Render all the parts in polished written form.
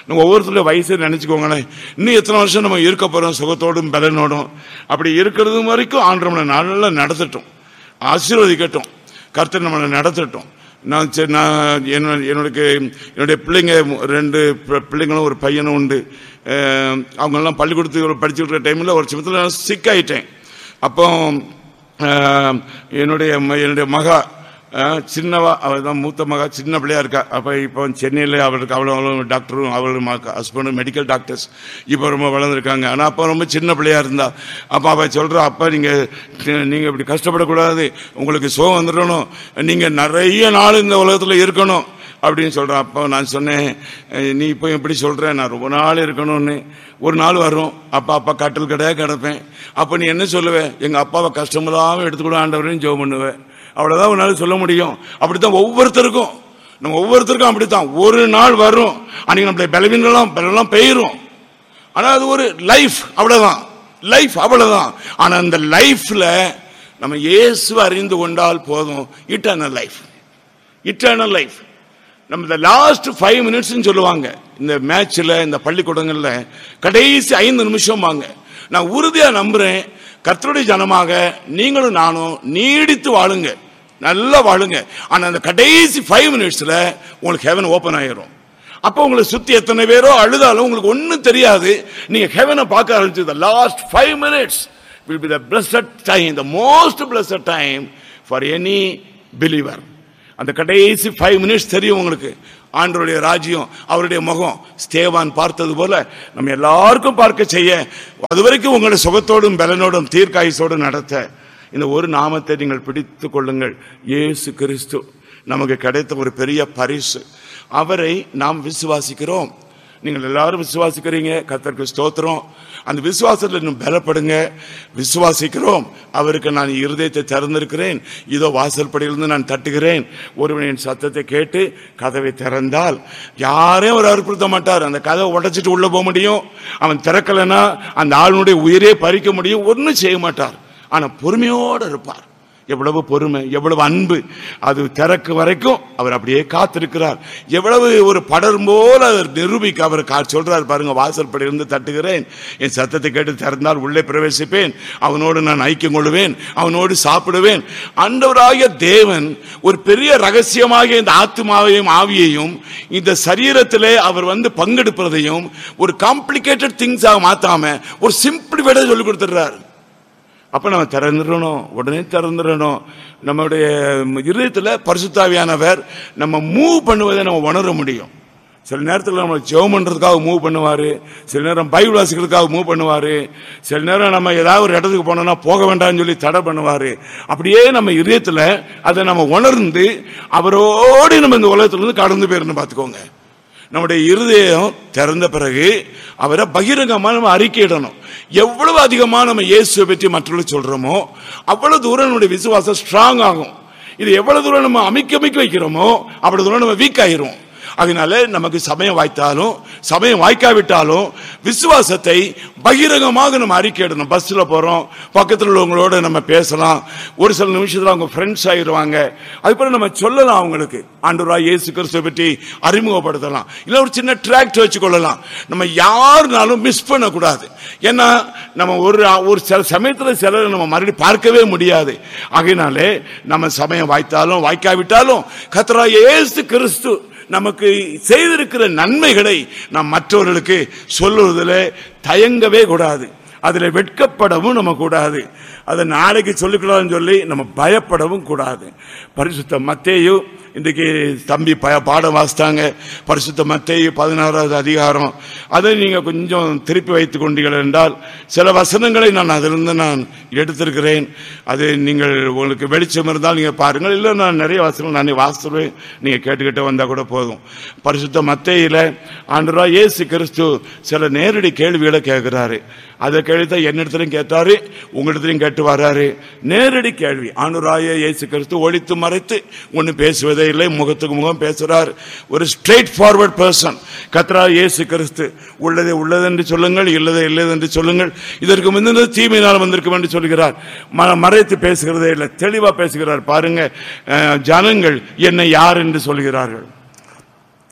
நம்ம ஒவ்வொருத்தருடைய வயசு நினைச்சுக்கோங்களேன், இன்னும் எத்தனை வருஷம் நம்ம இருக்க போறோம் சுகத்தோடும் பலனோடும். அப்படி இருக்கிறது வரைக்கும் ஆண்டவர் நம்மளை நல்லா நடத்தட்டும், ஆசீர்வதிக்கட்டும், கர்த்தர் நம்மளை நடத்தட்டும். என்னுடைய பிள்ளைங்க 2 பிள்ளைங்களும் ஒரு பையனும் உண்டு. அவங்கெல்லாம் பள்ளிக்கூடத்துக்கு படிச்சுட்டு இருக்கிற டைமில் ஒரு சமயத்தில் சிக் ஆகிட்டேன். அப்போ என்னுடைய மகா சின்னவா, அவள் தான் மூத்த மகா, சின்ன பிள்ளையா இருக்கா. அப்போ இப்போ சென்னையில் அவளுக்கு அவளும் டாக்டரும் அவளும் ஹஸ்பண்டும் மெடிக்கல் டாக்டர்ஸ் இப்போ ரொம்ப வளர்ந்துருக்காங்க. ஆனால் அப்போ ரொம்ப சின்ன பிள்ளையா இருந்தா. அப்போ அவள் சொல்கிறா, அப்பா நீங்கள் இப்படி கஷ்டப்படக்கூடாது, உங்களுக்கு சோகம் வந்துடணும், நீங்கள் நிறைய நாள் இந்த உலகத்தில் இருக்கணும் அப்படின்னு சொல்கிறேன். அப்போ நான் சொன்னேன், நீ இப்போ எப்படி சொல்கிற, நான் ரொம்ப நாள் இருக்கணும்னு. ஒரு நாள் வரும், அப்பா கட்டில் கடையாக கிடப்பேன். அப்போ நீ என்ன சொல்லுவேன், எங்கள் அப்பாவை கஷ்டமில்லாமல் எடுத்துக்கூட ஆண்டவரையும் ஜெபம் பண்ணுவேன். அவ்வளோதான் உன்னால சொல்ல முடியும். அப்படித்தான் ஒவ்வொருத்தருக்கும் அப்படித்தான். ஒரு நாள் வரும், அன்னைக்கு நம்மளை பலவீனம் பெயரும். ஆனால் அது ஒரு லைஃப், அவ்வளோதான். ஆனால் அந்த லைஃப்ல நம்ம இயேசுவை அறிந்து கொண்டால் போதும். Eternal life. நம்ம இந்த லாஸ்ட் 5 minutes சொல்லுவாங்க இந்த மேட்ச்ல, இந்த பள்ளிக்கூடங்கள்ல கடைசி 5 நிமிஷம் வாங்க. நான் உறுதியா நம்புறேன், கர்த்தருடைய ஜனமாக நீங்களும் நானும் நீடித்து வாழுங்க, நல்லா வாழுங்க. ஆனா அந்த கடைசி 5 minutesல உங்களுக்கு ஹெவன் ஓபன் ஆயிரும். அப்போ உங்களை சுத்தி எத்தனை பேரோ அழுதாலும் உங்களுக்கு ஒன்னும் தெரியாது. நீங்க ஹெவனை பார்க்க ஆரம்பிச்சு, the last 5 minutes will be the blessed time, the most blessed time for any believer. அந்த கடைசி 5 minutes தெரியும் உங்களுக்கு ஆண்டவருடைய ராஜ்யம், அவருடைய முகம். ஸ்தேவான் பார்த்தது போல நம்ம எல்லாருக்கும் பார்க்க செய்ய, அதுவரைக்கும் உங்களை சுகத்தோடும் பலனோடும் தீர்க்காயுசோடும் நடத்த இந்த ஒரு நாமத்தை நீங்கள் பிடித்துக் கொள்ளுங்கள். இயேசு கிறிஸ்து நமக்கு கிடைத்த ஒரு பெரிய பரிசு. அவரை நாம் விசுவாசிக்கிறோம். நீங்கள் எல்லாரும் விசுவாசிக்கிறீங்க, கர்த்தருக்கு ஸ்தோத்திரம். அந்த விசுவாசத்தில் இன்னும் பலப்படுங்க. விசுவாசிக்கிறோம், அவருக்கு நான் இருதயத்தை திறந்திருக்கிறேன், இதோ வாசல்படியிலிருந்து நான் தட்டுகிறேன், ஒருவனின் சத்தத்தை கேட்டு கதவை திறந்தால் யாரையும் அவர் அற்புறுத்த மாட்டார். அந்த கதவை உடைச்சிட்டு உள்ள போக முடியும், அவன் திறக்கலைன்னா அந்த ஆளுடைய உயிரே பறிக்க முடியும், ஒன்றும் செய்ய மாட்டார். ஆனா பொறுமையோடு இருப்பார். எவ்வளவு பொறுமை, எவ்வளவு அன்பு! அது திறக்கு வரைக்கும் அவர் அப்படியே காத்திருக்கிறார். எவ்வளவு ஒரு படரும் போல அவர் நிரூபிக்க அவர் சொல்றார் பாருங்க, வாசல்படி இருந்து தட்டுகிறேன், என் சத்தத்தை கேட்டு திறந்தால் உள்ளே பிரவேசிப்பேன், அவனோடு நான் ஐக்கியம் கொள்வேன், அவனோடு சாப்பிடுவேன். ஆண்டவராகிய தேவன் ஒரு பெரிய ரகசியமாக இந்த ஆத்மாவையும் ஆவியையும் இந்த சரீரத்திலே அவர் பங்கெடுப்பதையும் ஒரு காம்ப்ளிகேட்டட் திங்ஸாக மாத்தாம ஒரு சிம்பிள் விட சொல்லி கொடுத்துடுறார். அப்ப நம்ம திறந்துடணும், உடனே திறந்துடணும். நம்முடைய இருதயத்தில் பரிசுத்தாவியானவர் நம்ம மூவ் பண்ணுவதை நம்ம உணர முடியும். சில நேரத்தில் நம்ம ஜெபம் பண்றதுக்காக மூவ் பண்ணுவாரு, சில நேரம் பைபிள் வாசிக்கிறதுக்காக மூவ் பண்ணுவாரு, சில நேரம் நம்ம ஏதாவது ஒரு இடத்துக்கு போனோம்னா போக வேண்டாம்னு சொல்லி தடை பண்ணுவாரு. அப்படியே நம்ம இதயத்தில் அதை நம்ம உணர்ந்து அவரோடு நம்ம இந்த உலகத்திலிருந்து கடந்து போயிருந்து பார்த்துக்கோங்க. நம்முடைய இருதயம் திறந்த பிறகு அவரை பகிரங்கமாக நம்ம அறிக்கையிடணும். எவ்வளவு அதிகமாக நம்ம இயேசுவை பற்றி மற்றவர்களுக்கு சொல்றோமோ அவ்வளவு தூரம் நம்முடைய விசுவாசம் ஸ்ட்ராங் ஆகும். இது எவ்வளவு தூரம் நம்ம அமைக்க வைக்கிறோமோ அவ்வளவு தூரம் நம்ம வீக் ஆயிரும். அதனால நமக்கு சமயம் வாய்த்தாலும் சமயம் வாய்க்காவிட்டாலும் விசுவாசத்தை பகிரங்கமாக நம்ம அறிக்கையிடணும். பஸ்ல போறோம், பக்கத்தில் உள்ளவங்களோட நம்ம பேசலாம், ஒரு சில நிமிஷத்துல அவங்க ஃப்ரெண்ட்ஸ் ஆயிடுவாங்க. அதுக்கப்புறம் நம்ம சொல்லலாம் அவங்களுக்கு, ஆண்டவராகிய இயேசு கிறிஸ்துவை பற்றி அறிமுகப்படுத்தலாம். இல்லை ஒரு சின்ன டிராக்ட் வச்சுக்கொள்ளலாம். நம்ம யாருனாலும் மிஸ் பண்ணக்கூடாது. ஏன்னா நம்ம ஒரு சில சமயத்தில் சிலரை நம்ம மறுபடியும் பார்க்கவே முடியாது. ஆகையினாலே நம்ம சமயம் வாய்த்தாலும் வாய்க்காவிட்டாலும் கர்த்தராகிய இயேசு கிறிஸ்து நமக்கு செய்திருக்கிற நன்மைகளை நாம் மற்றவர்களுக்கு சொல்லுவதில் தயங்கவே கூடாது, அதில் வெட்கப்படவும் நம்ம கூடாது, அதை நாளைக்கு சொல்லிக்கலாம்னு சொல்லி நம்ம பயப்படவும் கூடாது. பரிசுத்த மத்தேயு இன்றைக்கு தம்பி பாடம் வாசித்தாங்க. பரிசுத்த மத்தேயு 16வது அதிகாரம். அதை நீங்கள் கொஞ்சம் திருப்பி வைத்துக் கொண்டீர்கள் என்றால் சில வசனங்களை நான் அதிலிருந்து நான் எடுத்திருக்கிறேன். அது நீங்கள் உங்களுக்கு வெளிச்சம் இருந்தால் நீங்கள் பாருங்கள், இல்லை நான் நிறைய வசனங்கள் நான் வாசித்துவேன், நீங்கள் கேட்டுக்கிட்டே வந்தால் கூட போதும். பரிசுத்த மத்தேயில ஆண்டவராகிய இயேசு கிறிஸ்து சில நேரடி கேள்விகளை கேட்கிறாரு. அதை கேள்வித்த என்னிடத்திலையும் கேட்டாரு, உங்களிடத்திலையும் கேட்டு வர்றாரு. நேரடி கேள்வி. ஆண்டவராகிய இயேசு கிறிஸ்து ஒளித்து மறைத்து ஒன்று பேசுவதே இல்லை, முகத்துக்கு முகம் பேசுறார். ஒரு ஸ்ட்ரெயிட் ஃபார்வர்ட் பர்சன் கர்த்தராகிய இயேசு கிறிஸ்து. உள்ளதை உள்ளது என்று சொல்லுங்கள், இல்லதை இல்லது என்று சொல்லுங்கள், இதற்கு முந்தினது தீமையினால் வந்திருக்கும் என்று சொல்கிறார். மறைத்து பேசுகிறதே இல்லை, தெளிவா பேசுகிறார். பாருங்க, ஜனங்கள் என்னை யார் என்று சொல்கிறார்கள்.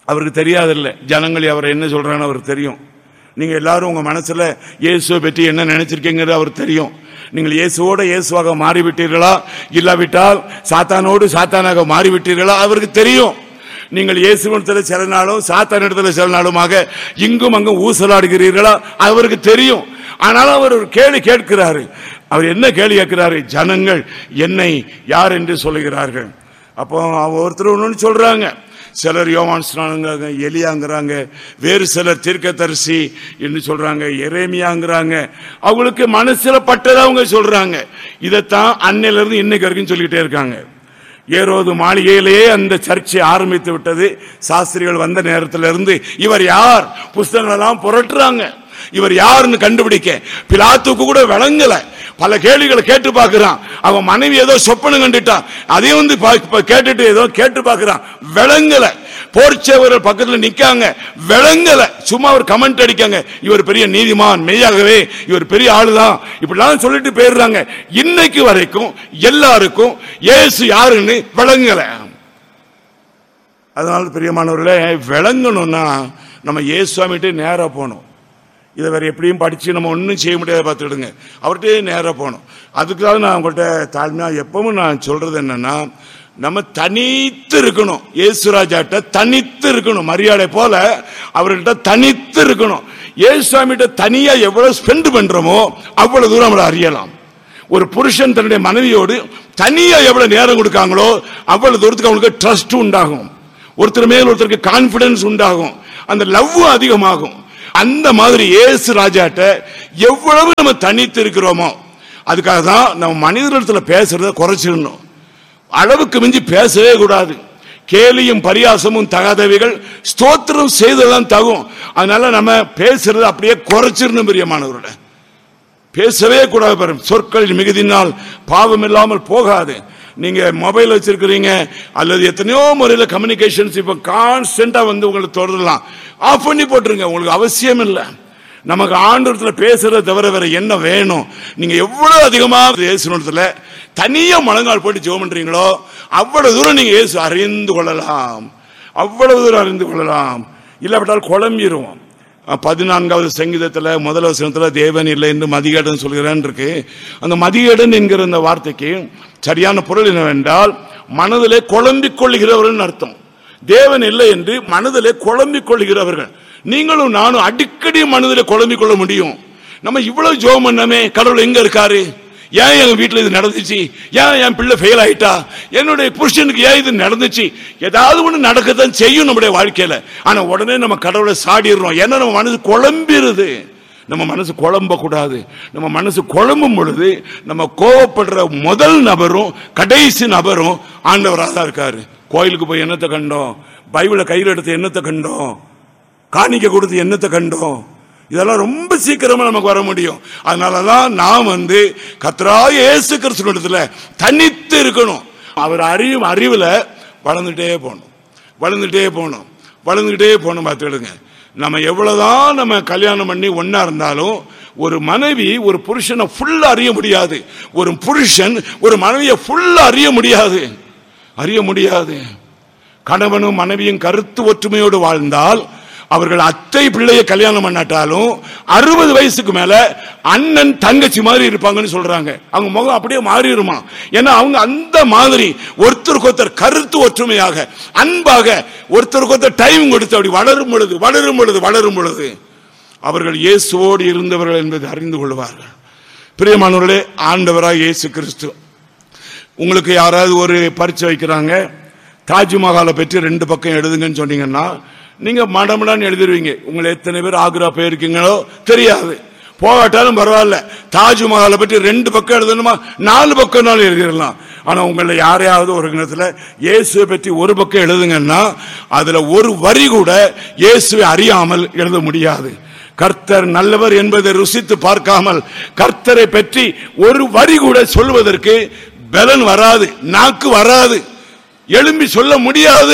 அவருக்கு தெரியாதில்லை, ஜனங்கள் அவரை என்ன சொல்றான்னு அவருக்கு தெரியும். நீங்க எல்லாரும் உங்க மனசுல இயேசுவை பற்றி என்ன நினைச்சிருக்கீங்கிறது அவருக்கு தெரியும். நீங்கள் இயேசுவோட இயேசுவாக மாறிவிட்டீர்களா, இல்லாவிட்டால் சாத்தானோடு சாத்தானாக மாறிவிட்டீர்களா அவருக்கு தெரியும். நீங்கள் இயேசுவிடத்தில் சில நாளும் சாத்தானிடத்தில் சில நாளுமாக இங்கும் அங்கும் ஊசலாடுகிறீர்களா அவருக்கு தெரியும். ஆனாலும் அவர் ஒரு கேள்வி கேட்கிறாரு. அவர் என்ன கேள்வி கேட்கிறாரு? ஜனங்கள் என்னை யார் என்று சொல்லுகிறார்கள். அப்போ ஒருத்தர் ஒன்று சொல்றாங்க, சிலர் யோவான் ஸ்நானங்கிறாங்க, எலியாங்கிறாங்க, வேறு சிலர் தீர்க்கதரிசி என்று சொல்றாங்க, எரேமியாங்கிறாங்க. அவங்களுக்கு மனசுல பட்டதை அவங்க சொல்றாங்க. இதைத்தான் அன்னையில இருந்து இன்னைக்கு வரைக்கும் சொல்லிக்கிட்டே இருக்காங்க. ஏரோது மாளிகையிலேயே அந்த சர்ச்சை ஆரம்பித்து விட்டது. சாஸ்திரிகள் வந்த நேரத்திலிருந்து இவர் யார் புஸ்தகங்கள் எல்லாம் புரட்டுறாங்க. இவர் யாருன்னு கண்டுபிடிக்க பிலாத்துக்கு கூட விளங்கல. பல கேள்விகளை கேட்டு பார்க்கிறான். அவன் மனைவி ஏதோ சொப்பனம் கண்டுட்டான், அதையும் வந்து கேட்டுட்டு ஏதோ கேட்டு பார்க்கிறான், விளங்கல. போர்ச்சேவர்கள் பக்கத்தில் நிக்காங்க, விளங்கல. சும்மா ஒரு கமெண்ட் அடிக்காங்க, இவர் பெரிய நீதிமான், மெய்யாகவே இவர் பெரிய ஆளுதான், இப்படிலாம் சொல்லிட்டு போயிடுறாங்க. இன்னைக்கு வரைக்கும் எல்லாருக்கும் இயேசு யாருன்னு விளங்கல. அதனால பிரியமானவர்களே, விளங்கணும்னா நம்ம இயேசுவாமிட்டே நேரா போகணும். இதை வேற எப்படியும் படிச்சு நம்ம ஒன்றும் செய்ய முடியாத பார்த்துடுங்க, அவர்கிட்டே நேராக போகணும். அதுக்காக நான் உங்கள்கிட்ட தாழ்மையாக எப்பவும் நான் சொல்றது என்னன்னா, நம்ம தனித்து இருக்கணும். இயேசுராஜாட்ட தனித்து இருக்கணும். மரியாதை போல அவர்கிட்ட தனித்து இருக்கணும். இயேசுவாமிட்ட தனியா எவ்வளவு ஸ்பெண்ட் பண்றோமோ அவ்வளவு தூரம் நம்மளை அறியலாம். ஒரு புருஷன் தன்னுடைய மனைவியோடு தனியா எவ்வளவு நேரம் கொடுக்காங்களோ அவ்வளவு தூரத்துக்கு அவங்களுக்கு ட்ரஸ்ட் உண்டாகும், ஒருத்தர் மேல் ஒருத்தருக்கு கான்பிடன்ஸ் உண்டாகும், அந்த லவ் அதிகமாகும். அந்த மாதிரி இயேசு ராஜாட்ட எவ்வளவு நம்ம தனித்து இருக்கிறோமோ, அதுக்காக தான் நம்ம மனிதர்களிடத்துல பேசுறத குறைச்சிடணும். அளவுக்கு மிஞ்சி பேசவே கூடாது. கேலியும் பரியாசமும் தகாதவைகள், ஸ்தோத்திரம் செய்ததான் தகும். அதனால நம்ம பேசுறது அப்படியே குறைச்சிடணும். பிரியமானவர்கள, பேசவே கூடாது. சொற்களின் மிகுதினால் பாவம் இல்லாமல் போகாது. நீங்க மொபைல் வச்சிருக்கிறீங்க அல்லது எத்தனையோ முறையில் கம்யூனிகேஷன்ஸ் இப்ப கான்ஸ்டன்டா வந்து உங்களுக்கு தொடரலாம், ஆஃப் பண்ணி போட்டுருங்க. உங்களுக்கு அவசியம் இல்லை. நமக்கு ஆண்டவரத்துல பேசுறத தவிர வேற என்ன வேணும்? நீங்க எவ்வளவு அதிகமாக இயேசுவிடத்துல தனியா முழங்கால் போட்டு ஜெபம் பண்றீங்களோ அவ்வளவு தூரம் நீங்க இயேசு அறிந்து கொள்ளலாம், அவ்வளவு தூரம் அறிந்து கொள்ளலாம். இல்லாவிட்டால் குழம்பிடுவோம். 14வது சங்கீதத்துல முதல் வசனத்துல தேவன் இல்லை என்று மதிகேடன் சொல்கிறான் இருக்கு. அந்த மதிகேடன் என்கிற அந்த வார்த்தைக்கு சரியான பொருள் என்னவென்றால், மனதிலே குழம்பிக் கொள்ளுகிறவர்கள் அர்த்தம். தேவன் இல்லை என்று மனதிலே குழம்பிக் கொள்ளுகிறவர்கள். நீங்களும் நானும் அடிக்கடி மனதிலே குழம்பிக் கொள்ள முடியும். நம்ம இவ்வளவு ஜெபம் பண்ணமே, கடவுள் எங்க இருக்காரு, ஏன் எங்க வீட்டுல இது நடந்துச்சு, ஏன் என் பிள்ளை ஃபெயில் ஆயிட்டா, என்னுடைய புருஷனுக்கு ஏன் இது நடந்துச்சு, ஏதாவது ஒண்ணு நடக்கத்தான் செய்யும் நம்முடைய வாழ்க்கையில. ஆனா உடனே நம்ம கடவுளை சாடிடுறோம். ஏன்னா நம்ம மனசு குழம்பிடுது. நம்ம மனசு குழம்ப கூடாது. நம்ம மனசு குழம்பும் பொழுது நம்ம கோவப்படுற முதல் நபரும் கடைசி நபரும் ஆண்டவராக தான் இருக்காரு. கோயிலுக்கு போய் என்னத்தை கண்டோம், பைபிளை கையில் எடுத்து என்னத்தை கண்டோம், காணிக்க கொடுத்து என்னத்தை கண்டோம், இதெல்லாம் ரொம்ப சீக்கிரமா நமக்கு வர முடியும். அதனாலதான் நாம் வந்து கர்த்தராகிய இயேசு கிறிஸ்துவிடத்துல தனித்து இருக்கணும். அவர் அறியும் அறிவுல வளர்ந்துட்டே போகணும், வளர்ந்துட்டே போகணும், வளர்ந்துகிட்டே போகணும். பார்த்துடுங்க, நம்ம எவ்வளவுதான் நம்ம கல்யாணம் பண்ணி ஒன்னா இருந்தாலும் ஒரு மனைவி ஒரு புருஷனை ஃபுல்லா அறிய முடியாது, ஒரு புருஷன் ஒரு மனைவியை ஃபுல்லா அறிய முடியாது, அறிய முடியாது. கணவனும் மனைவியும் கருத்து ஒற்றுமையோடு வாழ்ந்தால் அவர்கள் அத்தை பிள்ளையை கல்யாணம் பண்ணாட்டாலும் 60 வயசுக்கு மேல அண்ணன் தங்கச்சி மாதிரி இருப்பாங்கன்னு சொல்றாங்க. அவங்க முகம் அப்படியே மாறிடுமா. ஏன்னா அவங்க அந்த மாதிரி ஒருத்தருக்கு ஒருத்தர் கருத்து ஒற்றுமையாக அன்பாக ஒருத்தருக்கு ஒருத்தர் டைம் கொடுத்து அப்படி வளரும் பொழுது வளரும் பொழுது வளரும் பொழுது அவர்கள் இயேசுவோடு இருந்தவர்கள் என்பதை அறிந்து கொள்வார்கள். பிரியமானவர்களே, ஆண்டவராக இயேசு கிறிஸ்து உங்களுக்கு யாராவது ஒரு பரீட்சை வைக்கிறாங்க, தாஜ்மஹாலை பற்றி 2 பக்கம் எழுதுங்கன்னு சொன்னீங்கன்னா நீங்க மடமடான்னு எழுதிருவீங்க. உங்களை எத்தனை பேர் ஆக்ரா போயிருக்கீங்களோ தெரியாது, போகாட்டாலும் பரவாயில்ல. தாஜ்மஹாலை பற்றி 2 பக்கம் எழுதணுமா, 4 பக்கம்னாலும் எழுதிடலாம். ஆனா உங்களை யாரையாவது ஒரு இடத்துல இயேசுவை பற்றி 1 பக்கம் எழுதுங்கன்னா அதுல ஒரு வரி கூட இயேசுவை அறியாமல் எழுத முடியாது. கர்த்தர் நல்லவர் என்பதை ருசித்து பார்க்காமல் கர்த்தரை பற்றி ஒரு வரி கூட சொல்வதற்கு பலன் வராது, நாக்கு வராது, எழும்பி சொல்ல முடியாது.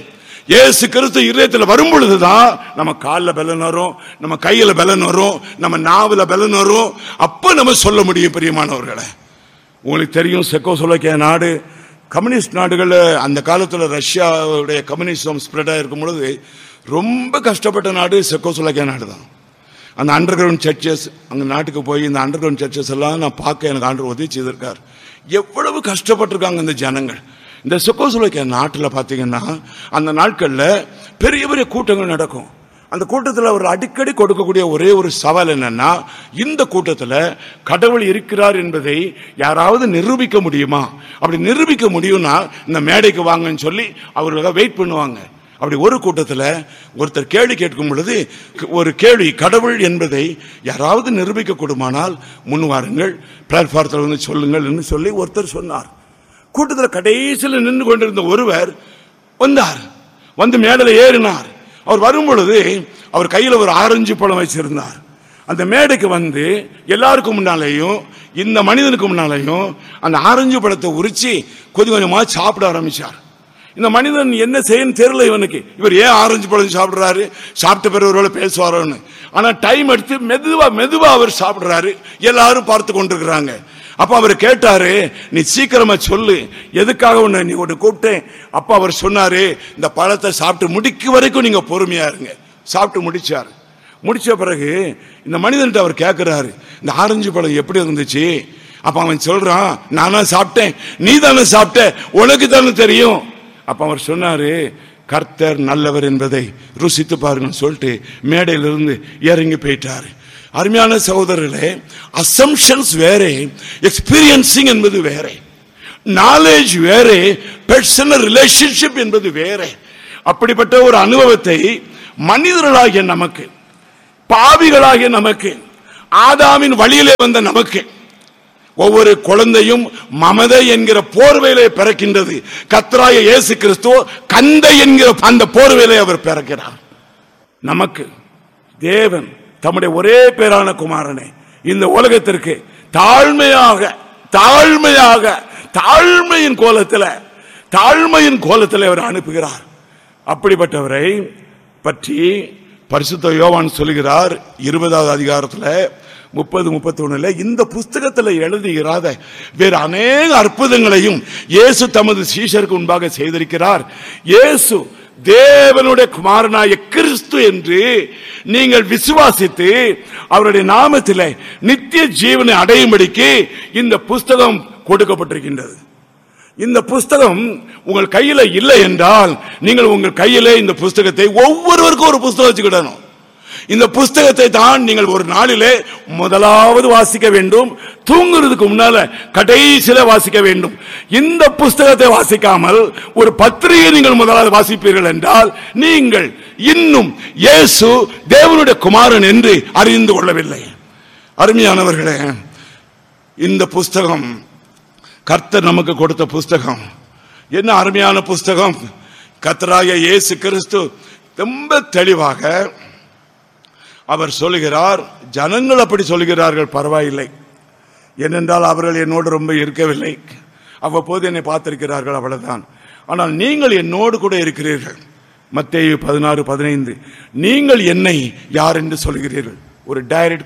இயேசு கிறிஸ்து இதயத்தில் வரும் பொழுதுதான் நம்ம காலில் பலன் வரும், நம்ம கையில பலன் வரும், நம்ம நாவல பலன் வரும். அப்ப நம்ம சொல்ல முடியும். பிரியமானவர்களை, உங்களுக்கு தெரியும், செக்கோஸ்லோவாக்கியா நாடு கம்யூனிஸ்ட் நாடுகளில் அந்த காலத்தில் ரஷ்யாவுடைய கம்யூனிசம் ஸ்ப்ரெட் ஆகிருக்கும் பொழுது ரொம்ப கஷ்டப்பட்ட நாடு செக்கோஸ்லோவாக்கியா நாடு தான். அந்த அண்டர் கிரவுண்ட் சர்ச்சஸ், அங்கே நாட்டுக்கு போய் இந்த அண்டர் கிரவுண்ட் சர்ச்சஸ் எல்லாம் நான் பார்க்க எனக்கு ஆண்டவர் உதவி செய்திருக்கார். எவ்வளவு கஷ்டப்பட்டிருக்காங்க இந்த ஜனங்கள். இந்த செக்கோஸ்லோவாக்கியா நாட்டில் பார்த்தீங்கன்னா அந்த நாட்களில் பெரிய பெரிய கூட்டங்கள் நடக்கும். அந்த கூட்டத்தில் அவர் அடிக்கடி கொடுக்கக்கூடிய ஒரே ஒரு சவால் என்னன்னா, இந்த கூட்டத்தில் கடவுள் இருக்கிறார் என்பதை யாராவது நிரூபிக்க முடியுமா? அப்படி நிரூபிக்க முடியும்னா இந்த மேடைக்கு வாங்கன்னு சொல்லி அவர்களுக்காக வெயிட் பண்ணுவாங்க. அப்படி ஒரு கூட்டத்தில் ஒருத்தர் கேள்வி கேட்கும் பொழுது, ஒரு கேள்வி, கடவுள் என்பதை யாராவது நிரூபிக்க கூடுமானால் முன் வாருங்கள், பிளாட்பாரத்தில் வந்து சொல்லுங்கள் என்று சொல்லி ஒருத்தர் சொன்னார். கூட்டத்தில் கடைசியில் நின்று கொண்டிருந்த ஒருவர் வந்தார், வந்து மேடையில் ஏறினார். அவர் வரும் பொழுது அவர் கையில் ஒரு ஆரஞ்சு பழம் வச்சிருந்தார். அந்த மேடைக்கு வந்து எல்லாருக்கும் முன்னாலேயும் இந்த மனிதனுக்கு முன்னாலேயும் அந்த ஆரஞ்சு பழத்தை உரிச்சு கொஞ்சம் கொஞ்சமாக சாப்பிட ஆரம்பிச்சார். இந்த மனிதன் என்ன செய்யன்னு தெரியல இவனுக்கு. இவர் ஏன் ஆரஞ்சு பழம் சாப்பிடுறாரு, சாப்பிட்ட பிறகு ஒருவேளை பேசுவாரோன்னு. ஆனா டைம் எடுத்து மெதுவா அவர் சாப்பிடுறாரு. எல்லாரும் பார்த்து கொண்டிருக்கிறாங்க. அப்ப அவர் கேட்டாரு, நீ சீக்கிரமா சொல்லு, எதுக்காக நீ ஒன்று கூப்பிட்டேன்? அப்ப அவர் சொன்னாரு, இந்த பழத்தை சாப்பிட்டு முடிக்க வரைக்கும் நீங்க பொறுமையா இருங்க. சாப்பிட்டு முடிச்சார். முடிச்ச பிறகு இந்த மனிதன்ட்டு அவர் கேட்கிறாரு, இந்த ஆரஞ்சு பழம் எப்படி இருந்துச்சு? அப்ப அவன் சொல்றான், நானா சாப்பிட்டேன், நீ தானே சாப்பிட்ட, உனக்கு தானே தெரியும். அப்ப அவர் சொன்னாரு, கர்த்தர் நல்லவர் என்பதை ருசித்து பாருங்க சொல்லிட்டு மேடையிலிருந்து இறங்கி போயிட்டாரு. அருமையான சகோதரர்களே, அசம்ஷன்ஸ் வேற, எக்ஸ்பீரியன்சிங் என்பது வேற, நாலேஜ் வேற, பர்சனல் ரிலேஷன்ஷிப் என்பது வேற. அப்படிப்பட்ட ஒரு அனுபவத்தை மனிதர்களாகிய நமக்கு, பாவிகளாகிய நமக்கு, ஆதாமின் வழியிலே வந்த நமக்கு, ஒவ்வொரு குழந்தையும் மமதை என்கிற போர்வையிலே பிறக்கின்றது. கர்த்தராகிய இயேசு கிறிஸ்து கந்தை என்கிற அந்த போர்வையிலே அவர் பிறக்கிறார். நமக்கு தேவன் தம்முடைய ஒரே பேரான குமாரனை இந்த உலகத்திற்கு தாழ்மையின் கோலத்தில் அவர் அனுப்புகிறார். அப்படிப்பட்டவரை பற்றி பரிசுத்த யோவான் சொல்கிறார் 20வது அதிகாரத்தில் 30-31 இந்த புஸ்தகத்தில் எழுதுகிறாத வேறு அநேக அற்புதங்களையும் இயேசு தமது சீஷருக்கு முன்பாக செய்திருக்கிறார். இயேசு தேவனுடைய குமாரனாய கிறிஸ்து என்று நீங்கள் விசுவாசித்து அவருடைய நாமத்தில் நித்திய ஜீவனை அடையும்படிக்கு இந்த புஸ்தகம் கொடுக்கப்பட்டிருக்கின்றது. இந்த புஸ்தகம் உங்கள் கையில இல்லை என்றால் நீங்கள் உங்கள் கையிலே இந்த புஸ்தகத்தை, ஒவ்வொருவருக்கும் ஒரு புஸ்தகம் வச்சுக்கிடணும். இந்த புஸ்தகத்தை தான் நீங்கள் ஒரு நாளிலே முதலாவது வாசிக்க வேண்டும், தூங்குறதுக்கு முன்னால கடைசியில வாசிக்க வேண்டும். இந்த புஸ்தகத்தை வாசிக்காமல் ஒரு பத்திரிகை நீங்கள் முதலாவது வாசிப்பீர்கள் என்றால் நீங்கள் இன்னும் இயேசு தேவனுடைய குமாரன் என்று அறிந்து கொள்ளவில்லை. அருமையானவர்களே, இந்த புஸ்தகம் கர்த்தர் நமக்கு கொடுத்த புஸ்தகம். என்ன அருமையான புஸ்தகம்! கர்த்தராகிய இயேசு கிறிஸ்து ரொம்ப தெளிவாக அவர் சொல்லுகிறார். ஜனங்கள் அப்படி சொல்லுகிறார்கள், பரவாயில்லை, ஏனென்றால் அவர்கள் என்னோடு ரொம்ப இருக்கவில்லை, அவ்வப்போது என்னை பார்த்திருக்கிறார்கள், அவ்வளவுதான். ஆனால் நீங்கள் என்னோடு கூட இருக்கிறீர்கள். மத்தேயு 16:15 நீங்கள் என்னை யார் என்று சொல்கிறீர்கள்? ஒரு டைரக்ட்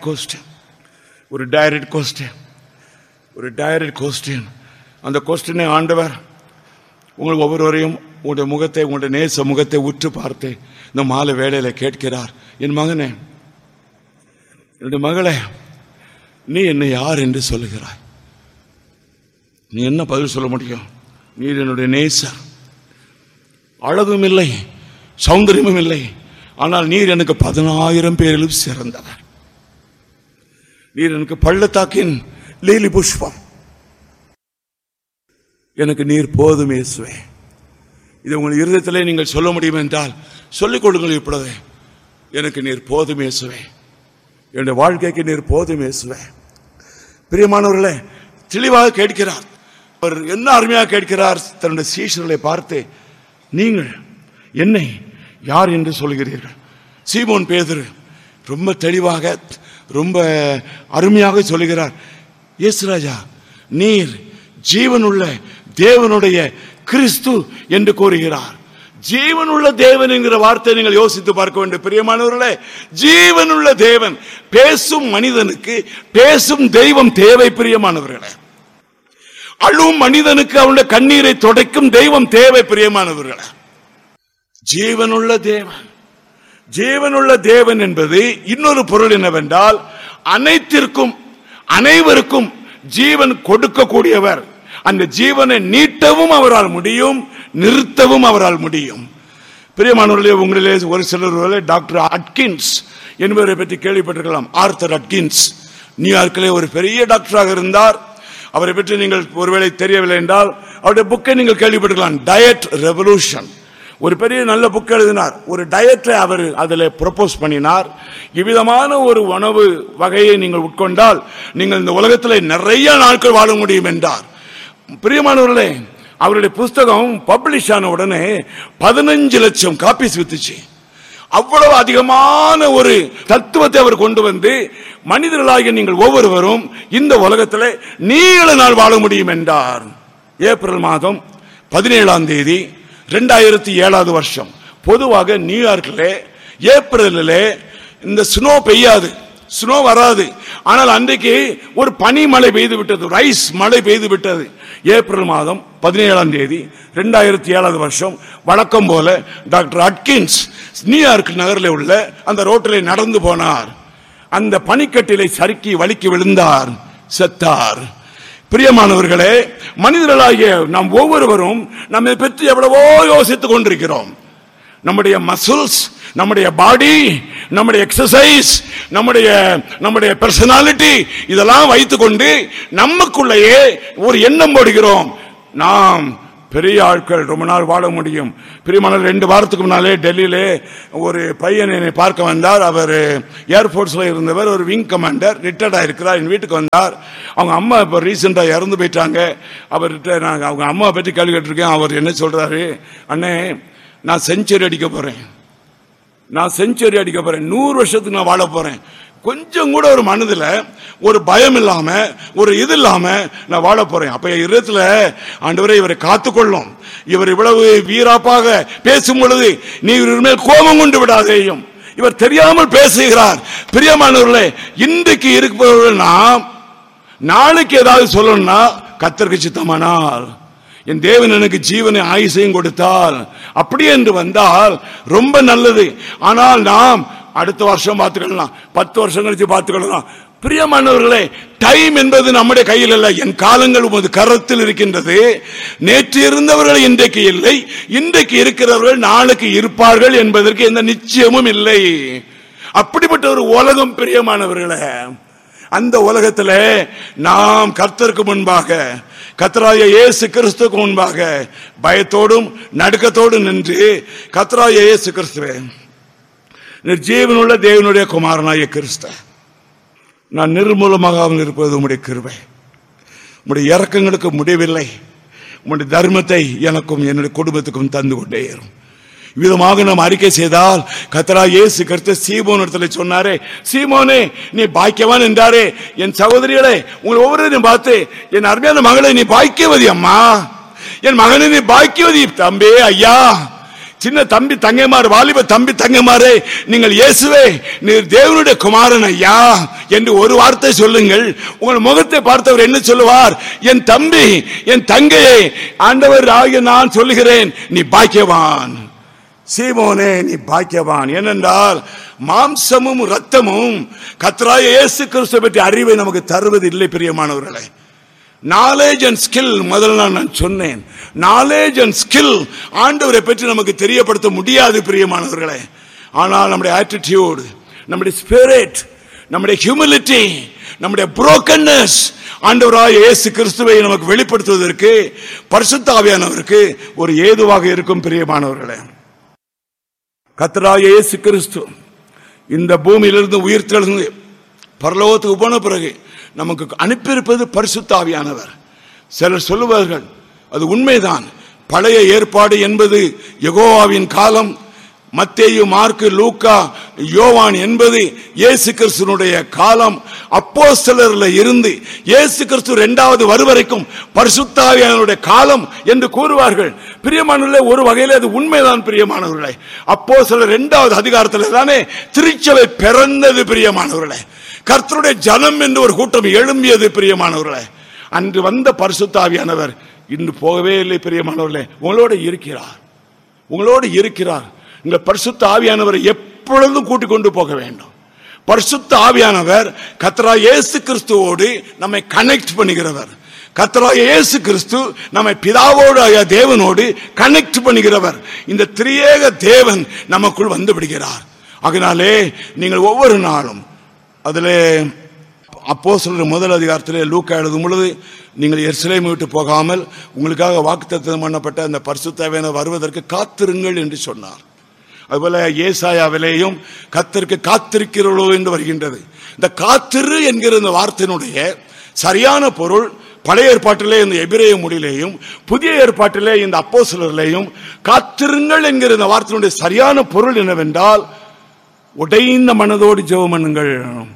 கொஸ்டின். அந்த கொஸ்டினை ஆண்டவர் உங்கள் ஒவ்வொருவரையும் உங்களுடைய முகத்தை, உங்களுடைய நேச முகத்தை உற்று பார்த்து இந்த மாலை வேளையில கேட்கிறார். என் மகனே, என்னுடைய மகளே, நீ என்னை யார் என்று சொல்லுகிறாய்? நீ என்ன பதில் சொல்ல முடியும்? நீர் என்னுடைய நேசர். அழகும் இல்லை, சௌந்தரியமும் இல்லை, ஆனால் நீர் எனக்கு 10,000 பேரிலும் சிறந்தவர். நீர் எனக்கு பள்ளத்தாக்கின் லீலி புஷ்பம். எனக்கு நீர் போதும் இயேசுவே. இது உங்கள் இருதயத்திலே நீங்கள் சொல்ல முடியும் என்றால் சொல்லிக் கொடுங்கள். இப்பொழுது எனக்கு நீர் போதும் இயேசுவே, என்னுடைய வாழ்க்கைக்கு நீர் போதும் இயேசுவே. பிரியமானவர்களே, தெளிவாக கேட்கிறார். அவர் என்ன அருமையாக கேட்கிறார் தன்னுடைய சீஷர்களை பார்த்து, நீங்கள் என்னை யார் என்று சொல்கிறீர்கள்? சீமோன் பேதுரு ரொம்ப தெளிவாக, ரொம்ப அருமையாக சொல்லுகிறார், இயேசு ராஜா, நீர் ஜீவனுள்ள தேவனுடைய கிறிஸ்து என்று கூறுகிறார். ஜீவனுள்ள தேவன் என்கிற வார்த்தை நீங்கள் யோசித்து பார்க்க வேண்டும். பிரியமானவர்களே, ஜீவனுள்ள தேவன், பேசும் மனிதனுக்கு பேசும் தெய்வம் தேவை. பிரியமானவர்களே, அழும் மனிதனுக்கு அவனுடைய கண்ணீரை துடைக்கும் தெய்வம் தேவை பிரியமானவர்களே. ஜீவனுள்ள தேவன், ஜீவனுள்ள தேவன் என்பது இன்னொரு பொருள் என்னவென்றால், அனைத்திற்கும் அனைவருக்கும் ஜீவன் கொடுக்கக்கூடியவர். அந்த ஜீவனை நீட்டவும் அவரால் முடியும், நிறுத்தவும் அவரால் முடியும். பிரியமானவர்களே, உங்களிலே ஒரு சிலர் டாக்டர் அட்கின்ஸ் என்பவரை பற்றி கேள்விப்பட்டிருக்கலாம். ஆர்தர் அட்கின்ஸ் நியூயார்க்கிலே ஒரு பெரிய டாக்டராக இருந்தார். அவரை பற்றி நீங்கள் ஒருவேளை தெரியவில்லை என்றால் அவருடைய புக்கை நீங்கள் கேள்விப்பட்டிருக்கலாம். டயட் ரெவல்யூஷன், ஒரு பெரிய நல்ல புக் எழுதினார். ஒரு டயட்டை அவர் அதில் ப்ரொபோஸ் பண்ணினார். இவ்விதமான ஒரு உணவு வகையை நீங்கள் உட்கொண்டால் நீங்கள் இந்த உலகத்தில் நிறைய நாட்கள் வாழ முடியும் என்றார். பிரியமானவர்களே, அவருடைய புஸ்தகம் பப்ளிஷ் ஆன உடனே 15 லட்சம் காப்பீஸ் வித்துச்சு. அவ்வளவு அதிகமான ஒரு தத்துவத்தை அவர் கொண்டு வந்து, மனிதர்களாகிய நீங்கள் ஒவ்வொருவரும் இந்த உலகத்தில் நீண்ட நாள் வாழ முடியும் என்றார். ஏப்ரல் மாதம் 17ஆம் தேதி 2007 வருஷம். பொதுவாக நியூயார்க்கில் ஏப்ரலில் இந்த ஸ்னோ பெய்யாது, ஸ்னோ வராது. ஆனால் அன்றைக்கு ஒரு பனி மழை பெய்து விட்டது, ரைஸ் மழை பெய்து விட்டது. ஏப்ரல் மாதம் 17ஆம் தேதி 2007 வருஷம். வழக்கம் போல டாக்டர் அட்கின்ஸ் நியூயார்க் நகரில் உள்ள அந்த ரோட்டில் நடந்து போனார். அந்த பனிக்கட்டிலை சறுக்கி வலிக்கு விழுந்தார், செத்தார். பிரியமானவர்களே, மனிதர்களாகிய நாம் ஒவ்வொருவரும் நம்மை பற்றி எவ்வளவோ யோசித்துக் கொண்டிருக்கிறோம். நம்முடைய மசில்ஸ், நம்முடைய பாடி, நம்முடைய எக்ஸசைஸ், நம்முடைய பர்சனாலிட்டி, இதெல்லாம் வைத்துக்கொண்டு நமக்குள்ளேயே ஒரு எண்ணம் போடுகிறோம், நாம் பெரிய ஆட்கள், ரொம்ப நாள் வாழ முடியும். பிரியமான 2 வாரத்துக்கு முன்னாலே டெல்லியிலே ஒரு பையன் என்னை பார்க்க வந்தார். அவர் ஏர்போர்ட்ஸ்ல இருந்தவர், ஒரு விங் கமாண்டர், ரிட்டையர்ட் ஆயிருக்கிறார். என் வீட்டுக்கு வந்தார். அவங்க அம்மா இப்போ ரீசெண்டா இறந்து போயிட்டாங்க. அவர்கிட்ட நான் அவங்க அம்மா பற்றி கேள்வி கேட்டிருக்கேன். அவர் என்ன சொல்றாரு, அண்ணே நான் செஞ்சுரி அடிக்க போறேன், நான் செஞ்சுரி அடிக்க போறேன், 100 வருஷத்துக்கு நான் வாழ போறேன். கொஞ்சம் கூட ஒரு மனதில் ஒரு பயம் இல்லாம, ஒரு இது இல்லாம நான் வாழ போறேன். அப்ப இருத்துல ஆண்டவரே இவரை காத்துக்கொள்ளும், இவர் இவ்வளவு வீராப்பாக பேசும் பொழுது நீ இவர் மேல் கோபம் கொண்டு விடாதேயும், இவர் தெரியாமல் பேசுகிறார். பிரியமானவர்களே, இன்றைக்கு இருப்பவர்கள் நாம் நாளைக்கு ஏதாவது சொல்லணும்னா கர்த்தருக்கு சித்தமானால், என் தேவன் எனக்கு ஜீவனை ஆயுசையும் கொடுத்தால், அப்படி என்று வந்தால் ரொம்ப நல்லது. ஆனால் நாம் அடுத்த வருஷம் பார்த்துக்கலாம், 10 வருஷம் கழிச்சு பார்த்துக்கலாம். பிரியமானவர்களே, டைம் என்பது நம்முடைய கையில் அல்ல. என் காலங்கள் உமது கரத்தில் இருக்கின்றது. நேற்று இருந்தவர்கள் இன்றைக்கு இல்லை, இன்றைக்கு இருக்கிறவர்கள் நாளைக்கு இருப்பார்கள் என்பதற்கு எந்த நிச்சயமும் இல்லை. அப்படிப்பட்ட ஒரு உலகம் பிரியமானவர்களே. அந்த உலகத்தில் நாம் கர்த்தருக்கு முன்பாக, கர்த்தராகிய இயேசு கிறிஸ்துவுக்கு முன்பாக பயத்தோடும் நடுக்கத்தோடும் நின்று, கர்த்தராகிய இயேசு கிறிஸ்துவே, ஜீவனுள்ள தேவனுடைய குமாரனாகிய கிறிஸ்து, நான் நிர்மூலமாக இருப்பது உம்முடைய கிருபை, உம்முடைய இரக்கங்களுக்கு முடிவில்லை, உம்முடைய தர்மத்தை எனக்கும் என்னுடைய குடும்பத்துக்கும் தந்து கொண்டே இருக்கும். விதமாக நாம் அறிக்கை செய்தால், கர்த்தராகிய இயேசு கிறிஸ்து சீமோன் இடத்துல சொன்னாரே, சீமோனே நீ பாக்கியவான் என்றாரே. என் சகோதரிகளே, உங்களை ஒவ்வொருவரையும் பார்த்து, என் அருமையான மகளை நீ பாக்கியவதி அம்மா, என் மகனை நீ பாக்கியவதி தம்பி, ஐயா, சின்ன தம்பி தங்கைமார், வாலிப தம்பி தங்கைமாரே, நீங்கள் இயேசுவே நீர் தேவனுடைய குமாரன் ஐயா என்று ஒரு வார்த்தை சொல்லுங்கள். உங்கள் முகத்தை பார்த்தவர் என்ன சொல்லுவார், என் தம்பி, என் தங்கையை ஆண்டவர் ஆகிய நான் சொல்லுகிறேன், நீ பாக்கியவான். சீமோனே நீ பாக்கியவான். ஏனென்றால் மாம்சமும் ரத்தமும் கர்த்தராகிய இயேசு கிறிஸ்துவை பற்றி அறிவை நமக்கு தருவது இல்லை பிரியமானவர்களே. நாலேஜ் அண்ட் ஸ்கில், முதல்ல நான் சொன்னேன், நாலேஜ் அண்ட் ஸ்கில் ஆண்டவரை பற்றி நமக்கு தெரியப்படுத்த முடியாது பிரியமானவர்களே. ஆனால் நம்முடைய ஆட்டிடியூட், நம்முடைய ஸ்பிரிட், நம்முடைய ஹியூமிலிட்டி, நம்முடைய புரோக்கன்னஸ் ஆண்டவராகிய இயேசு கிறிஸ்துவை நமக்கு வெளிப்படுத்துவதற்கு பரிசுத்த ஆவியானவருக்கு ஒரு ஏதுவாக இருக்கும் பிரியமானவர்களே. கர்த்தராகிய இயேசு கிறிஸ்து இந்த பூமியிலிருந்து உயிர்த்தெழுந்து பரலோகத்துக்கு போன பிறகு நமக்கு அனுப்பியிருப்பது பரிசுத்த ஆவியானவர். சிலர் சொல்லுவார்கள், அது உண்மைதான், பழைய ஏற்பாடு என்பது யெகோவாவின் காலம், மத்தேயு, மார்க்கு, லூக்கா, யோவான் என்பது இயேசு கிறிஸ்துனுடைய காலம், அப்போஸ்தலர்ல இருந்து இயேசு கிறிஸ்து 2வது வருவரைக்கும் பரிசுத்த ஆவியானவருடைய காலம் என்று கூறுவார்கள். பிரியமானவர்களே, ஒரு வகையில் அது உண்மைதான் பிரியமானவர்களே. அப்போஸ்தலர் 2வது அதிகாரத்தில் தானே திருச்சபை பிறந்தது பிரியமானவர்களே. கர்த்தருடைய ஜனம் என்று ஒரு கூட்டம் எழும்பியது பிரியமானவர்களே. அன்று வந்த பரிசுத்த ஆவியானவர் இன்று போகவே இல்லை. பிரியமானவர்களே, உங்களோடு இருக்கிறார், உங்களோடு இருக்கிறார். இந்த பரிசுத்த ஆவியானவரை எப்பொழுதும் கூட்டிக் கொண்டு போக வேண்டும். பரிசுத்த ஆவியானவர் கர்த்தராகிய இயேசு கிறிஸ்துவோடு நம்மை கனெக்ட் பண்ணுகிறவர். கர்த்தராகிய இயேசு கிறிஸ்து நம்மை பிதாவோடு தேவனோடு கனெக்ட் பண்ணுகிறவர். இந்த திரியேக தேவன் நமக்குள் வந்து விடுகிறார். அதனாலே நீங்கள் ஒவ்வொரு நாளும் அதிலே அப்போஸ்தலர் முதல் அதிகாரத்திலே லூக்கா எழுதும் பொழுது, நீங்கள் எருசலேமை விட்டு போகாமல் உங்களுக்காக வாக்குத்தத்தம் பண்ணப்பட்ட அந்த பரிசுத்த ஆவியானவர் வருவதற்கு காத்திருங்கள் என்று சொன்னார். அதுபோல ஏசாயாவிலேயும் கர்த்தருக்கு காத்திருக்கிறோ என்று வருகின்றது. இந்த காத்திரு என்கிற இந்த வார்த்தையினுடைய சரியான பொருள் பழைய ஏற்பாட்டிலே இந்த எபிரேய மொழியிலேயும் புதிய ஏற்பாட்டிலே இந்த அப்போஸ்தலரிலேயும் காத்திருங்கள் என்கிற இந்த வார்த்தையினுடைய சரியான பொருள் என்னவென்றால், உடைந்த மனதோடு ஜெபம் பண்ணுங்கள்.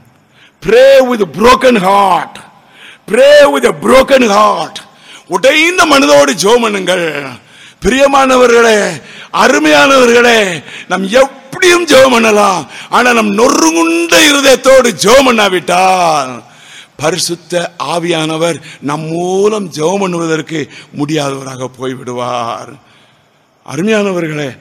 Pray with a broken heart. Pray with a broken heart. உடைந்த மனதோடு ஜெபம் பண்ணுங்கள். பிரியமானவர்களே, அருமையானவர்களே, நம் எப்படியும் ஜெபம் பண்ணலாம். ஆனா நம் நொறுங்குண்ட இருதயத்தோடு ஜெபம் பண்ணாவிட்டால் பரிசுத்த ஆவியானவர் நம் மூலம் ஜெபம் பண்ணுவதற்கு முடியாதவராக போய்விடுவார். அருமையானவர்களே,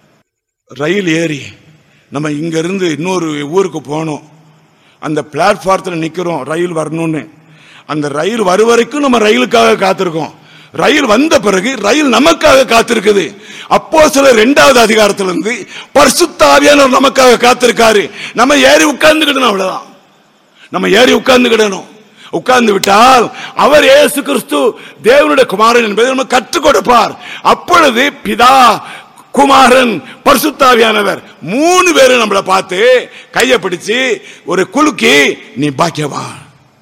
ரயில் ஏறி நம்ம இங்க இருந்து இன்னொரு ஊருக்கு போனோம். அந்த பிளாட்பாரத்தில் நிக்கிறோம் ரயில் வரணும்னு. அந்த ரயில் வரும் வரைக்கும் நம்ம ரயிலுக்காக காத்திருக்கோம். ரயில் வந்த பிறகு ரயில் நமக்காக காத்திருக்குது. அப்போஸ்தலர் 2வது அதிகாரத்திலிருந்து பரிசுத்த ஆவியானவர் நமக்காக காத்திருக்காரு. நம்ம ஏறி உட்கார்ந்துக்கிடணும், அவ்வளவுதான். நம்ம ஏறி உட்கார்ந்துக்கிடணும். உட்கார்ந்து விட்டால் அவர் இயேசு கிறிஸ்து தேவனுடைய குமாரன் என்பதை நம்ம கற்றுக் கொடுப்பார். அப்பொழுது பிதா, குமாரன், பரிசுத்த ஆவியானவர் 3 பேரும் நம்மளை பார்த்து கையை பிடிச்சு ஒரு குலுக்கி, நீ பாக்கியவான்,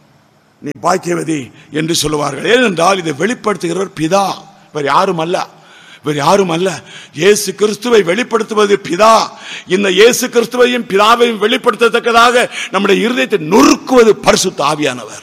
நீ பாக்கியவதி என்று சொல்லுவார்கள். ஏனென்றால் இதை வெளிப்படுத்துகிறவர் பிதா, வேறு யாரும் அல்ல, வேறு யாரும் அல்ல. இயேசு கிறிஸ்துவை வெளிப்படுத்துவது பிதா. இந்த இயேசு கிறிஸ்துவையும் பிதாவையும் வெளிப்படுத்தத்தக்கதாக நம்முடைய இருதயத்தை நொறுக்குவது பரிசுத்த ஆவியானவர்.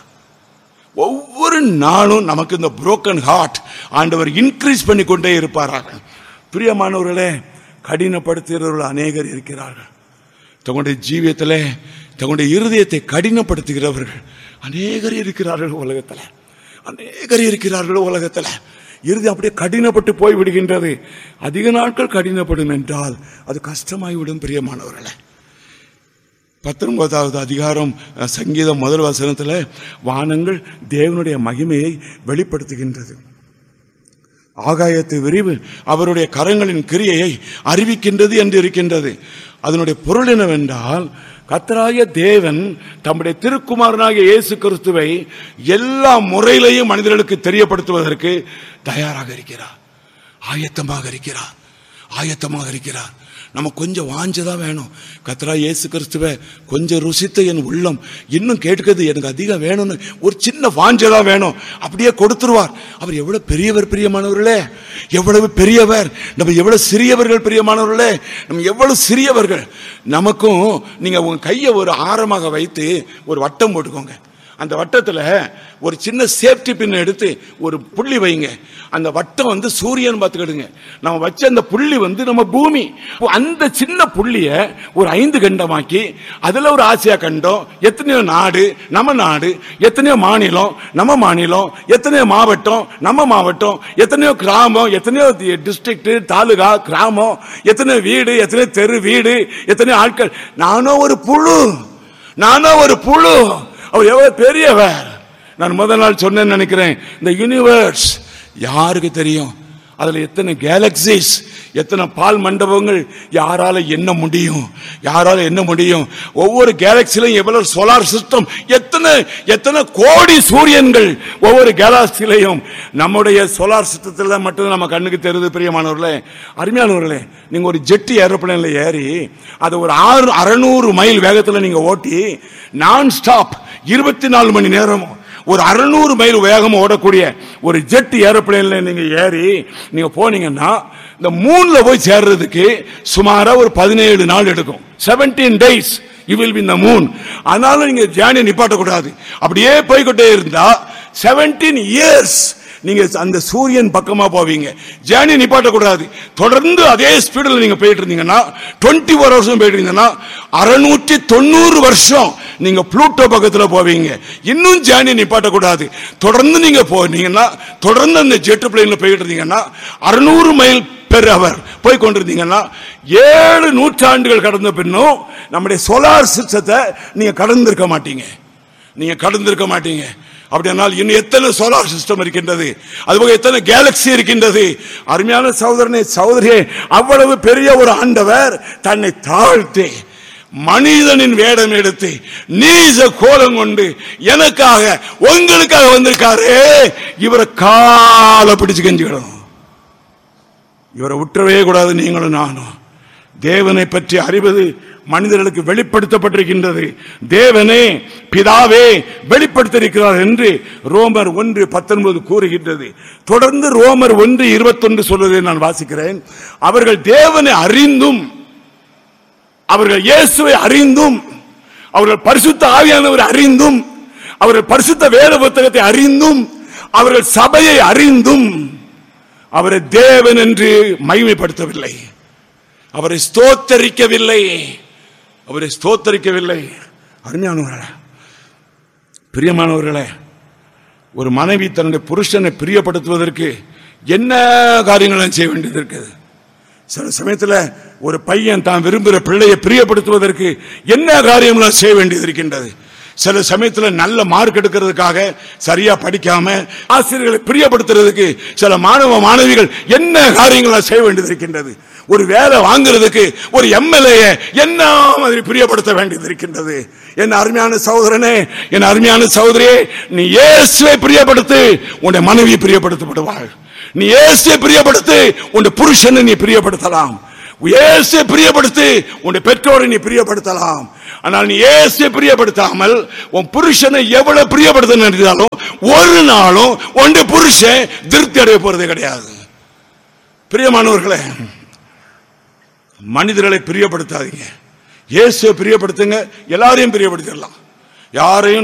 ஒவ்வொரு நாளும் நமக்கு இந்த புரோக்கன் ஹார்ட் ஆண்டவர் இன்க்ரீஸ் பண்ணி கொண்டே இருப்பாராக. பிரியமானவர்களே, கடினப்படுத்துகிறவர்கள் அநேகர் இருக்கிறார்கள். தங்களுடைய ஜீவியத்தில் தங்களுடைய இருதயத்தை கடினப்படுத்துகிறவர்கள் அநேகர் இருக்கிறார்கள் உலகத்தில், அநேகர் இருக்கிறார்கள் உலகத்தில். இறுதி அப்படியே கடினப்பட்டு போய் விடுகின்றது. அதிக நாட்கள் கடினப்படும் என்றால் அது கஷ்டமாகிவிடும். பிரியமானவர்களே, 19வது அதிகாரம் சங்கீதம் 1 வசனத்தில் வானங்கள் தேவனுடைய மகிமையை வெளிப்படுத்துகின்றது. ஆகாயத்து விரிவு அவருடைய கரங்களின் கிரியையை அறிவிக்கின்றது என்று இருக்கின்றது. அதனுடைய பொருள் என்னவென்றால், கர்த்தராகிய தேவன் தம்முடைய திருக்குமாரனாகிய இயேசு கிறிஸ்துவை எல்லா முறையிலையும் மனிதர்களுக்கு தெரியப்படுத்துவதற்கு தயாராக இருக்கிறார், ஆயத்தமாக இருக்கிறார், ஆயத்தமாக இருக்கிறார். நம்ம கொஞ்சம் வாஞ்சதான் வேணும். கர்த்தராகிய இயேசு கிறிஸ்துவை கொஞ்சம் ருசித்த என் உள்ளம் இன்னும் கேட்கிறது, எனக்கு அதிகம் வேணும்னு ஒரு சின்ன வாஞ்சதான் வேணும், அப்படியே கொடுத்துருவார். அவர் எவ்வளவு பெரியவர் பிரியமானவர்களே, எவ்வளவு பெரியவர். நம்ம எவ்வளவு சிறியவர்கள் பிரியமானவர்களே, நம்ம எவ்வளவு சிறியவர்கள். நமக்கும் நீங்க உங்க கையை ஒரு ஆரமாக வைத்து ஒரு வட்டம் போட்டுக்கோங்க. அந்த வட்டத்தில் ஒரு சின்ன சேஃப்டி பின் எடுத்து ஒரு புள்ளி வைங்க. அந்த வட்டம் சூரியன் பார்த்துக்கிடுங்க. நம்ம வச்ச அந்த புள்ளி நம்ம பூமி. அந்த சின்ன புள்ளிய ஒரு 5 கண்டமாக்கி அதுல ஒரு ஆசியா கண்டம், எத்தனையோ நாடு நம்ம நாடு, எத்தனையோ மாநிலம் நம்ம மாநிலம், எத்தனையோ மாவட்டம் நம்ம மாவட்டம், எத்தனையோ கிராமம், எத்தனையோ டிஸ்ட்ரிக்ட், தாலுகா, கிராமம், எத்தனையோ வீடு, எத்தனையோ தெரு வீடு, எத்தனையோ ஆட்கள். நானோ ஒரு புழு, நானோ ஒரு புழு. அவர் எவ்வளவு பெரியவர். நான் முதல் நாள் சொன்னேன்னு நினைக்கிறேன், இந்த யூனிவர்ஸ் யாருக்கு தெரியும்? அதுல எத்தனை கேலக்சிஸ், எத்தனை பால் மண்டபங்கள், யாரால என்ன முடியும்? யாரால என்ன முடியும்? ஒவ்வொரு கேலக்சிலையும் எவ்வளவு சோலார் சிஸ்டம், எத்தனை எத்தனை கோடி சூரியன்கள் ஒவ்வொரு கேலக்சிலையும். நம்முடைய சோலார் சிஸ்டத்துல மட்டும் நம்ம கண்ணுக்கு தெரியுது. பிரியமானவர்களே, அருமையானவர்களே, நீங்க ஒரு ஜெட் ஏரோப்ளேன்ல ஏறி அதை ஒரு 600 மைல் வேகத்துல நீங்க ஓட்டி நான் ஸ்டாப் 24 மணி நேரம் ஒரு 600 மைல் வேகம் ஓடக்கூடிய ஒரு ஜெட் ஏரோப்ளேன்ல நீங்க ஏறி நீங்க போனீங்கன்னா இந்த மூன்ல போய் சேர்றதுக்கு சுமாரா ஒரு 17 நாள் எடுக்கும். 17 days you will be in the moon. ஆனாலும் நீங்க ஜேர்னி நிப்பாட்டக்கூடாது. அப்படியே போய்கிட்டே இருந்தா 17 years நீங்க அந்த சூரியன் பக்கமா போவீங்க. ஜேர்னி நிப்பாட்டக்கூடாது. தொடர்ந்து அதே ஸ்பீடில் நீங்க போயிட்டு இருந்தீங்கன்னா 24 hours போயிட்டு இருந்தீங்கன்னா 690 வருஷம் நீங்க புளூட்டோ பக்கத்துல போவீங்க. இன்னும் ஜேர்னி நிப்பாட்டக்கூடாது. தொடர்ந்து நீங்க போனீங்கன்னா, தொடர்ந்து அந்த ஜெட் பிளேன்ல போயிட்டு இருந்தீங்கன்னா 600 மைல் பெர் அவர் போய் கொண்டிருந்தீங்கன்னா 7 நூற்றாண்டுகள் கடந்த பின்னும் நம்முடைய சோலார் சிஸ்டத்தை நீங்க கடந்திருக்க மாட்டீங்க. அப்படியானால் இன்னும் எத்தனை சோலார் சிஸ்டம் இருக்கின்றது, அதுபோக எத்தனை கேலக்சி இருக்கின்றது. அருமையான சகோதரனே, சகோதரியே, அவ்வளவு பெரிய ஒரு ஆண்டவர் தன்னை தாழ்த்தி மனிதனின் வேடம் எடுத்து நீச கோலம் கொண்டு எனக்காக உங்களுக்காக வந்திருக்காரு. இவரை கால பிடிச்சு கெஞ்சிக்கணும். இவரை விட்டுறவே கூடாது. நீங்களும் நானும் தேவனை பற்றி அறிவது மனிதர்களுக்கு வெளிப்படுத்தப்பட்டிருக்கின்றது. தேவனே பிதாவே வெளிப்படுத்தியிருக்கிறார் என்று ரோமர் 1:19 கூறுகின்றது. தொடர்ந்து ரோமர் 1:21 சொல்வதை நான் வாசிக்கிறேன். அவர்கள் தேவனை அறிந்தும், அவர்கள் இயேசுவை அறிந்தும், அவர்கள் பரிசுத்த ஆவியானவரை அறிந்தும், அவர்கள் பரிசுத்த வேத புத்தகத்தை அறிந்தும், அவர்கள் சபையை அறிந்தும் அவரை தேவன் என்று மகிமைப்படுத்தவில்லை, அவரை ஸ்தோத்தரிக்கவில்லை. அருமையானவர்களே, பிரியமானவர்களே, ஒரு மனைவி தன்னுடைய புருஷனை பிரியப்படுத்துவதற்கு என்ன காரியங்களும் செய்ய வேண்டியது இருக்குது. சில சமயத்தில் ஒரு பையன் தான் விரும்புகிற பிள்ளையை பிரியப்படுத்துவதற்கு என்ன காரியங்களும் செய்ய வேண்டியது இருக்கின்றது. சில சமயத்தில் நல்ல மார்க் எடுக்கிறதுக்காக சரியா படிக்காம ஆசிரியர்களை பிரியப்படுத்துறதுக்கு சில மாணவிகள் என்ன காரியங்களை செய்ய வேண்டியது இருக்கின்றது. ஒரு வேலை வாங்குறதுக்கு ஒரு எம்எல்ஏ என்ன மாதிரி பிரியப்படுத்த வேண்டியது இருக்கின்றது. என் அருமையான சகோதரனே, என் அருமையான சகோதரியே, நீ இயேசுவை பிரியப்படுத்து, உன்னுடைய மனைவி பிரியப்படுத்தப்படுவாள். நீ இயேசுவை பிரியப்படுத்து, உன்னுடைய புருஷனை நீ பிரியப்படுத்தலாம். இயேசுவை பிரியப்படுத்தி உன்னுடைய பெற்றோரை நீ பிரியப்படுத்தலாம். ஆனால் நீ இயேசுவை பிரியப்படுத்தாமல் உன் புருஷனை எவ்வளவு பிரியப்படுத்த நினைத்தாலும் ஒரு நாளும் உன்னுடைய புருஷன் திருப்தி அடைய போறது கிடையாது. பிரியமானவர்களே, மனிதர்களை பிரியப்படுத்தாதீங்க, இயேசுவை பிரியப்படுத்துங்க. எல்லாரையும் பிரியப்படுத்திடலாம். யாரையும்